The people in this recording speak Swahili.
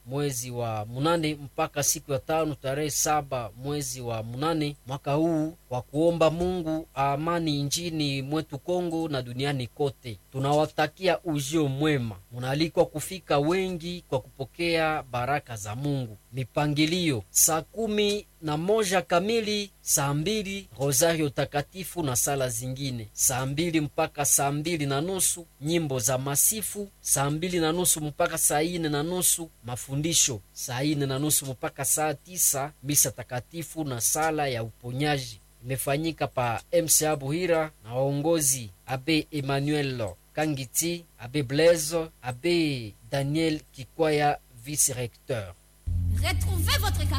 mwezi wa munane mpaka siku ya tano tarehe 7 mwezi wa munane mwaka huu, kwa kuomba Mungu amani nchini mwetu Kongo na duniani kote. Tunawatakia ujio mwema. Munaalikwa kufika wengi kwa kupokea baraka za Mungu. Mipangilio: saa 11 kamili, saa 2 rosario takatifu na sala zingine, saa 2 mpaka saa 2:30 nyimbo za masifu, saa 2:30 mpaka saa 4:30 mafundisho, saa 4:30 mpaka saa 9 misa takatifu na sala ya uponyaji. Imefanyika pa MCA Buhira na waongozi Abe Emmanuel Kangiti, Abe Blaise, Abe Daniel Kikwaya, vice-recteur. Retrouvez votre